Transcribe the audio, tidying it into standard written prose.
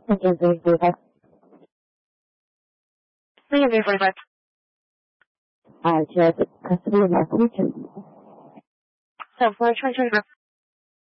Again, 345. Again, 345. Check custody of Mark Newton. So, for 2025.